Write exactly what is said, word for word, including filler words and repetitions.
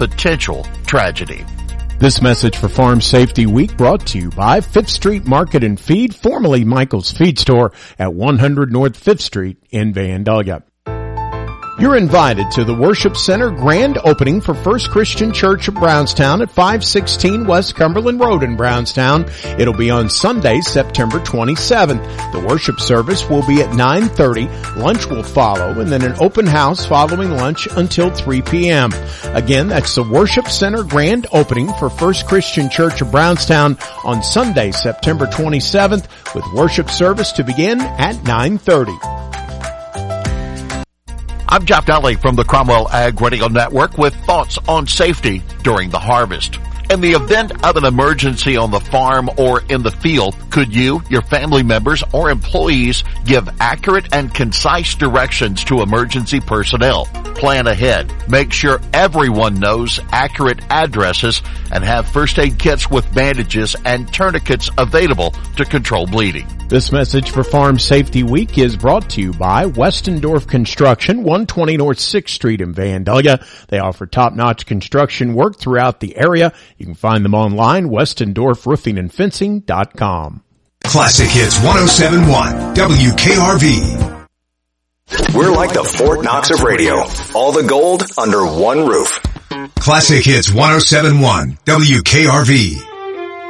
potential tragedy. This message for Farm Safety Week brought to you by Fifth Street Market and Feed, formerly Michael's Feed Store at one hundred North Fifth Street in Vandalia. You're invited to the Worship Center grand opening for First Christian Church of Brownstown at five sixteen West Cumberland Road in Brownstown. It'll be on Sunday, September twenty-seventh. The worship service will be at nine thirty. Lunch will follow, and then an open house following lunch until three p.m. Again, that's the Worship Center grand opening for First Christian Church of Brownstown on Sunday, September twenty-seventh, with worship service to begin at nine thirty. I'm Jeff Daly from the Cromwell Ag Radio Network with thoughts on safety during the harvest. In the event of an emergency on the farm or in the field, could you, your family members, or employees give accurate and concise directions to emergency personnel? Plan ahead. Make sure everyone knows accurate addresses and have first aid kits with bandages and tourniquets available to control bleeding. This message for Farm Safety Week is brought to you by Westendorf Construction, one twenty North sixth Street in Vandalia. They offer top-notch construction work throughout the area. You can find them online, westendorf roofing and fencing dot com. Classic Hits one oh seven point one, W K R V. We're like the Fort Knox of radio. All the gold under one roof. Classic Hits one oh seven point one, W K R V.